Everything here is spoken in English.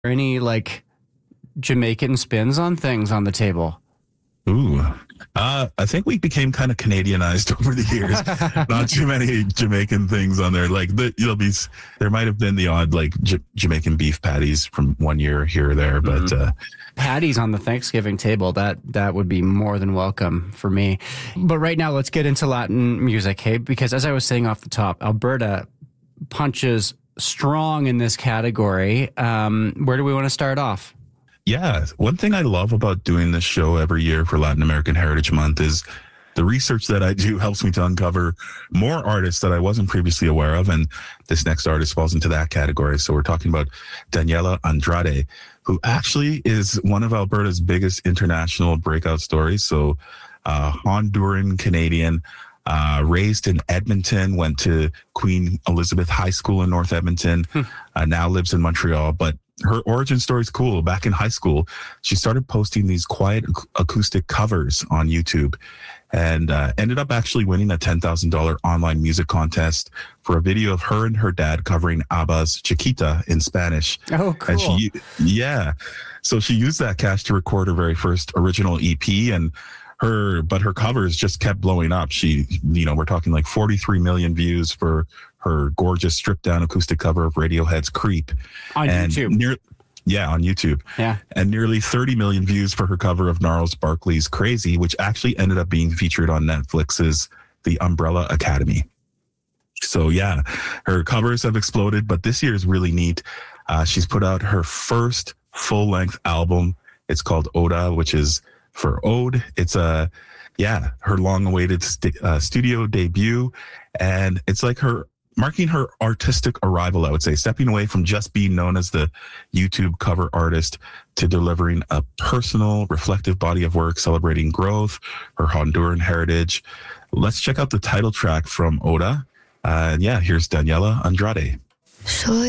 Any like Jamaican spins on things on the table? Ooh. I think we became kind of Canadianized over the years. Not too many Jamaican things on there. Like there might have been the odd like Jamaican beef patties from one year here or there, but Patties on the Thanksgiving table, that would be more than welcome for me. But right now, let's get into Latin music, hey? Because as I was saying off the top, Alberta punches strong in this category. Where do we want to start off? Yeah, one thing I love about doing this show every year for Latin American Heritage Month is the research that I do helps me to uncover more artists that I wasn't previously aware of. And this next artist falls into that category. So we're talking about Daniela Andrade, who actually is one of Alberta's biggest international breakout stories. So Honduran Canadian, raised in Edmonton, went to Queen Elizabeth High School in North Edmonton, now lives in Montreal. But her origin story is cool. Back in high school, she started posting these quiet acoustic covers on YouTube and ended up actually winning a $10,000 online music contest for a video of her and her dad covering ABBA's Chiquita in Spanish. Oh, cool. And so she used that cash to record her very first original EP, and her covers just kept blowing up. We're talking like 43 million views for her gorgeous stripped down acoustic cover of Radiohead's Creep. On YouTube. On YouTube. Yeah. And nearly 30 million views for her cover of Gnarls Barkley's Crazy, which actually ended up being featured on Netflix's The Umbrella Academy. So yeah, her covers have exploded, but this year is really neat. She's put out her first full-length album. It's called Oda, which is for Ode. It's her long-awaited studio debut, and it's like marking her artistic arrival, I would say, stepping away from just being known as the YouTube cover artist to delivering a personal, reflective body of work celebrating growth, her Honduran heritage. Let's check out the title track from Oda. Here's Daniela Andrade.